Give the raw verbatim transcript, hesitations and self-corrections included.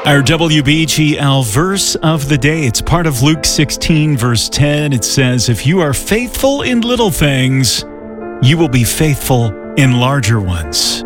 Our W B G L verse of the day, it's part of Luke sixteen, verse ten. It says, if you are faithful in little things, you will be faithful in larger ones.